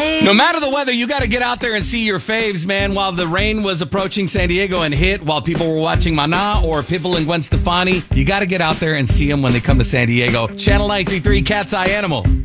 No matter the weather, you got to get out there and see your faves, man. While the rain was approaching San Diego and hit, while people were watching Mana or people in Gwen Stefani, you got to get out there and see them when they come to San Diego. Channel 933, Cat's Eye Animal.